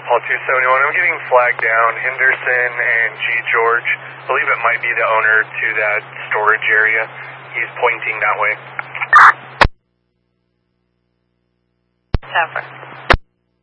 Paul 271. I'm getting flagged down. Henderson and G. George. I believe it might be the owner to that storage area. He's pointing that way. Tougher.